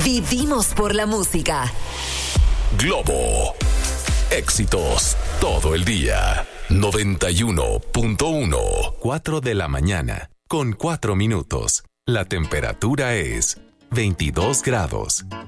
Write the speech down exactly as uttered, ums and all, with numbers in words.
Vivimos por la música. Globo. Éxitos todo el día. noventa y uno punto uno. cuatro de la mañana, con cuatro minutos. La temperatura es veintidós grados.